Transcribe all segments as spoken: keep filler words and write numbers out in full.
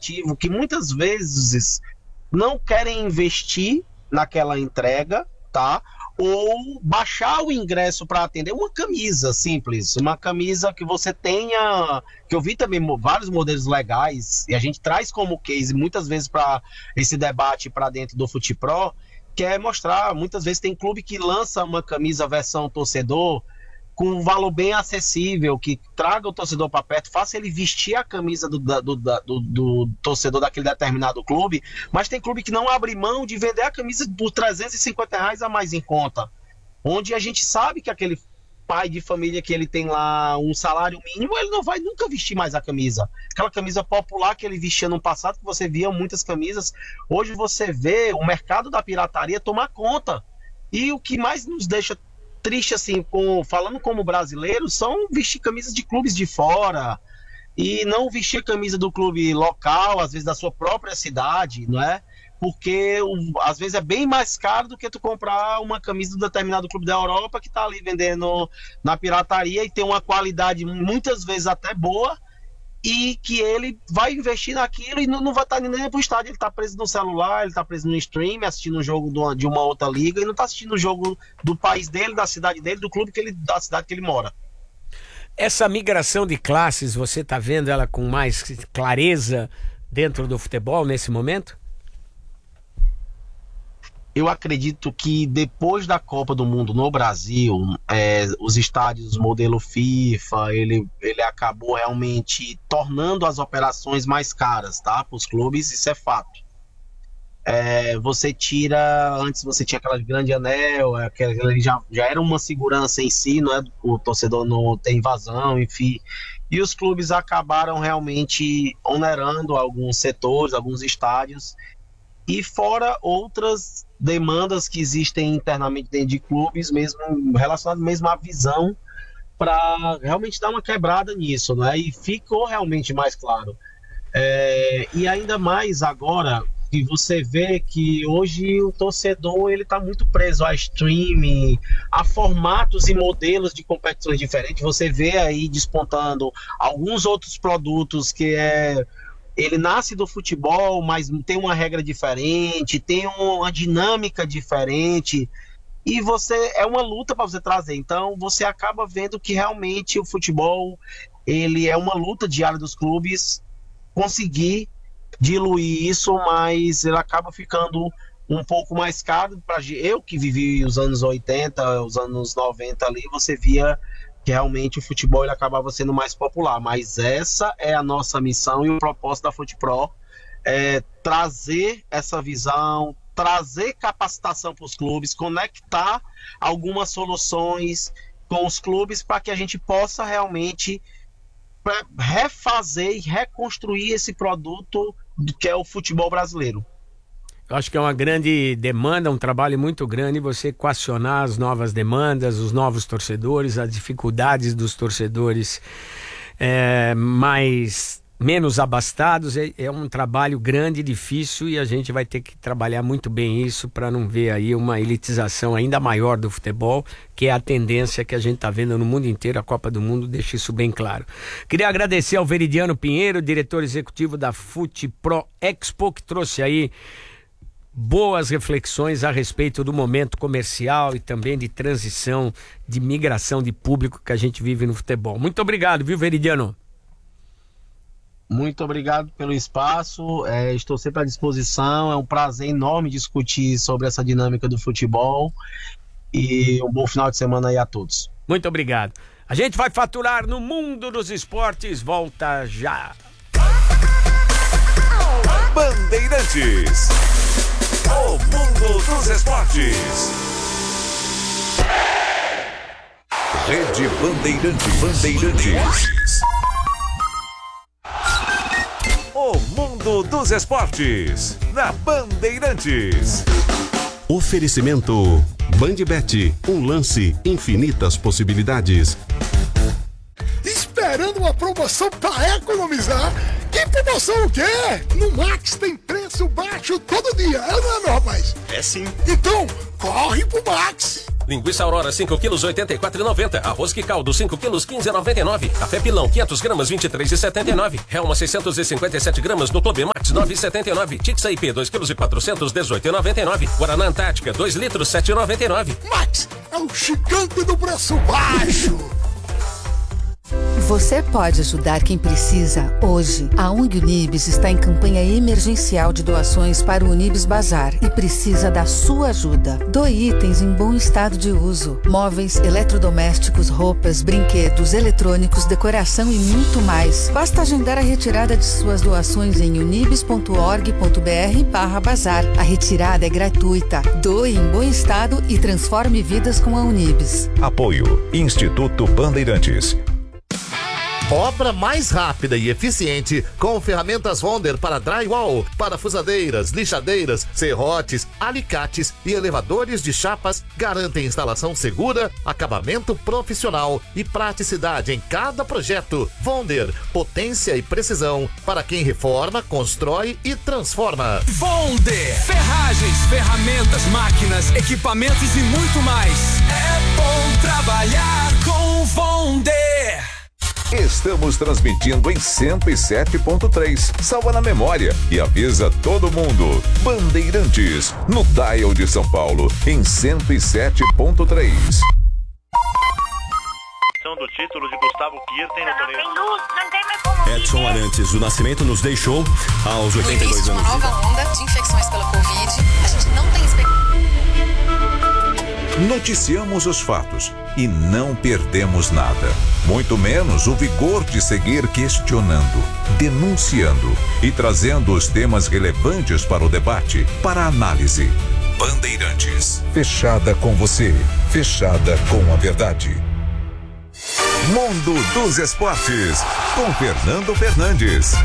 administrativo que muitas vezes não querem investir naquela entrega, tá? Ou baixar o ingresso para atender uma camisa simples, uma camisa que você tenha, que eu vi também vários modelos legais, e a gente traz como case muitas vezes para esse debate para dentro do FutePro, que é mostrar, muitas vezes tem clube que lança uma camisa versão torcedor, com um valor bem acessível, que traga o torcedor para perto, faça ele vestir a camisa do, do, do, do torcedor daquele determinado clube, mas tem clube que não abre mão de vender a camisa por trezentos e cinquenta reais a mais em conta, onde a gente sabe que aquele pai de família que ele tem lá um salário mínimo, ele não vai nunca vestir mais a camisa. Aquela camisa popular que ele vestia no passado, que você via muitas camisas, hoje você vê o mercado da pirataria tomar conta. E o que mais nos deixa triste, assim, com, falando como brasileiro, são vestir camisas de clubes de fora e não vestir a camisa do clube local, às vezes da sua própria cidade, não é? Porque o, às vezes é bem mais caro do que tu comprar uma camisa do determinado clube da Europa que tá ali vendendo na pirataria e tem uma qualidade muitas vezes até boa, e que ele vai investir naquilo e não, não vai estar nem pro estádio, ele está preso no celular, ele está preso no stream, assistindo um jogo de uma, de uma outra liga, e não está assistindo o um jogo do país dele, da cidade dele, do clube que ele, da cidade que ele mora. Essa migração de classes, você está vendo ela com mais clareza dentro do futebol nesse momento? Eu acredito que depois da Copa do Mundo no Brasil, é, os estádios modelo FIFA, ele, ele acabou realmente tornando as operações mais caras, tá? Para os clubes, isso é fato. É, você tira, antes você tinha aquela grande anel, aquela, já, já era uma segurança em si, não é? O torcedor não tem invasão, enfim. E os clubes acabaram realmente onerando alguns setores, alguns estádios, e fora outras demandas que existem internamente dentro de clubes, mesmo relacionadas mesmo à visão, para realmente dar uma quebrada nisso, né? E ficou realmente mais claro. É, e ainda mais agora que você vê que hoje o torcedor ele está muito preso a streaming, a formatos e modelos de competições diferentes. Você vê aí despontando alguns outros produtos que é... ele nasce do futebol, mas tem uma regra diferente, tem uma dinâmica diferente, e você é uma luta para você trazer. Então você acaba vendo que realmente o futebol ele é uma luta diária dos clubes conseguir diluir isso, mas ele acaba ficando um pouco mais caro para eu que vivi os anos oitenta, os anos noventa ali, você via que realmente o futebol ele acabava sendo mais popular, mas essa é a nossa missão e o propósito da FutePro, é trazer essa visão, trazer capacitação para os clubes, conectar algumas soluções com os clubes para que a gente possa realmente refazer e reconstruir esse produto que é o futebol brasileiro. Eu acho que é uma grande demanda, um trabalho muito grande você equacionar as novas demandas, os novos torcedores, as dificuldades dos torcedores é, mais menos abastados. É, é um trabalho grande e difícil, e a gente vai ter que trabalhar muito bem isso para não ver aí uma elitização ainda maior do futebol, que é a tendência que a gente está vendo no mundo inteiro. A Copa do Mundo deixa isso bem claro. Queria agradecer ao Veridiano Pinheiro, diretor executivo da FutePro Expo, que trouxe aí boas reflexões a respeito do momento comercial e também de transição, de migração de público que a gente vive no futebol. Muito obrigado, viu, Veridiano? Muito obrigado pelo espaço, é, estou sempre à disposição, é um prazer enorme discutir sobre essa dinâmica do futebol, e um bom final de semana aí a todos. Muito obrigado. A gente vai faturar no mundo dos esportes, volta já. Bandeirantes, o mundo dos esportes. Rede Bandeirantes. Bandeirantes. O mundo dos esportes na Bandeirantes. Oferecimento Bandbet, um lance, infinitas possibilidades. Esperando uma promoção para economizar? Que promoção o quê? No Max tem preço baixo todo dia, é ou não é, meu rapaz? É sim. Então, corre pro Max! Linguiça Aurora cinco quilos, oitenta e quatro reais e noventa centavos. Arroz Quicaldo cinco quilos, quinze reais e noventa e nove centavos. Café Pilão quinhentas gramas, vinte e três reais e setenta e nove centavos. Helma seiscentos e cinquenta e sete gramas no Clube Max, nove reais e setenta e nove centavos. Tix I P dois quilos e quatrocentos, dezoito reais e noventa e nove centavos. Guaraná Antártica dois litros, sete reais e noventa e nove centavos. Max é o gigante do preço baixo. Você pode ajudar quem precisa hoje. A O N G Unibis está em campanha emergencial de doações para o Unibis Bazar e precisa da sua ajuda. Doe itens em bom estado de uso. Móveis, eletrodomésticos, roupas, brinquedos, eletrônicos, decoração e muito mais. Basta agendar a retirada de suas doações em unibis ponto org ponto br barra bazar. A retirada é gratuita. Doe em bom estado e transforme vidas com a Unibis. Apoio Instituto Bandeirantes. Obra mais rápida e eficiente com ferramentas Wonder para drywall, parafusadeiras, lixadeiras, serrotes, alicates e elevadores de chapas garantem instalação segura, acabamento profissional e praticidade em cada projeto. Wonder, potência e precisão para quem reforma, constrói e transforma. Wonder, ferragens, ferramentas, máquinas, equipamentos e muito mais. É bom trabalhar com Wonder. Estamos transmitindo em cento e sete ponto três. Salva na memória e avisa todo mundo. Bandeirantes, no dial de São Paulo, em cento e sete ponto três. Do título de Gustavo Kirten no torneio. Não tem luz, não tem mais como Edson viver. Arantes do Nascimento nos deixou aos oitenta e dois anos. No início de uma nova onda de infecções pela Covid, a gente não tem expectativa. Noticiamos os fatos e não perdemos nada. Muito menos o vigor de seguir questionando, denunciando e trazendo os temas relevantes para o debate, para a análise. Bandeirantes. Fechada com você. Fechada com a verdade. Mundo dos Esportes, com Fernando Fernandes.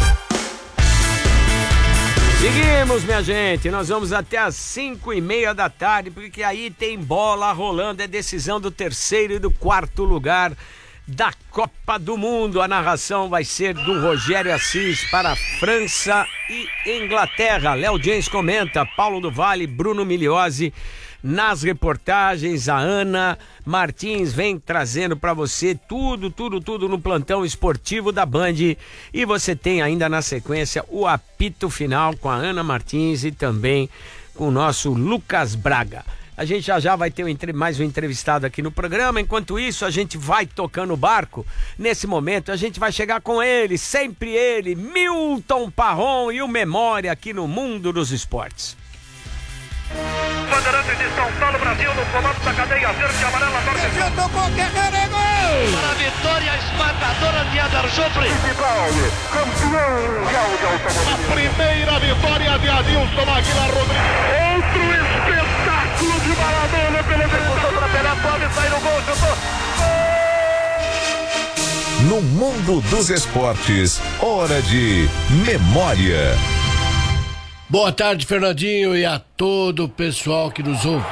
Seguimos, minha gente, nós vamos até às cinco e meia da tarde, porque aí tem bola rolando, é decisão do terceiro e do quarto lugar da Copa do Mundo. A narração vai ser do Rogério Assis para França e Inglaterra. Léo James comenta, Paulo do Vale, Bruno Migliozzi nas reportagens, a Ana Martins vem trazendo para você tudo, tudo, tudo no plantão esportivo da Band, e você tem ainda na sequência o apito final com a Ana Martins e também com o nosso Lucas Braga. A gente já já vai ter mais um entrevistado aqui no programa. Enquanto isso, a gente vai tocando o barco. Nesse momento, a gente vai chegar com ele, sempre ele, Milton Parron e o Memória aqui no Mundo dos Esportes. Bandeirantes de São Paulo, Brasil, no comando da cadeia verde e amarela. Já tocou, Guerreiro, é gol! Para a vitória esmagadora de Adar Jofre. Campeão mundial de automobilismo. A primeira vitória de Adilson Aguilar Rodrigues. Outro espetáculo de Maradona pela execução para Pelé, pode sair no gol, chutou. No Mundo dos Esportes, hora de Memória. Boa tarde, Fernandinho, e a todo o pessoal que nos ouve.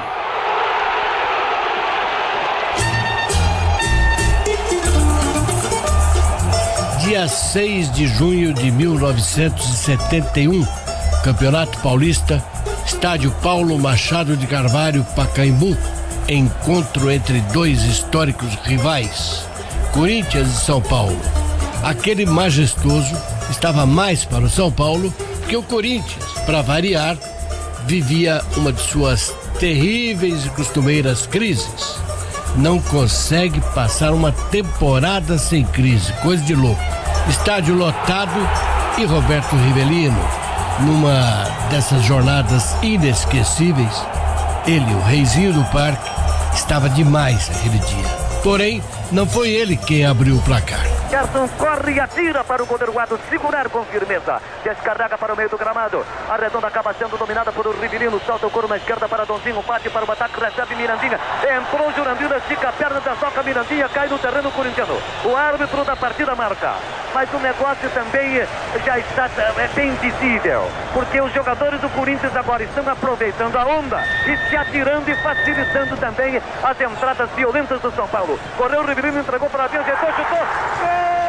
Dia seis de junho de mil novecentos e setenta e um, Campeonato Paulista, Estádio Paulo Machado de Carvalho, Pacaembu, encontro entre dois históricos rivais, Corinthians e São Paulo. Aquele majestoso estava mais para o São Paulo, porque o Corinthians, para variar, vivia uma de suas terríveis e costumeiras crises. Não consegue passar uma temporada sem crise, coisa de louco. Estádio lotado e Roberto Rivelino, numa dessas jornadas inesquecíveis, ele, o reizinho do parque, estava demais aquele dia. Porém, não foi ele quem abriu o placar. Gerson corre e atira para o goleiro Guado segurar com firmeza. Descarrega para o meio do gramado. A redonda acaba sendo dominada por o Rivelino. Salta o couro na esquerda para Donzinho. Bate para o ataque, recebe Mirandinha. Entrou Jurandir, estica a perna, desloca Mirandinha, cai no terreno corintiano. O árbitro da partida marca. Mas o negócio também já está é bem visível. Porque os jogadores do Corinthians agora estão aproveitando a onda e se atirando e facilitando também as entradas violentas do São Paulo. Correu o Rivelino, entregou para a via, ajeitou, chutou. Gol!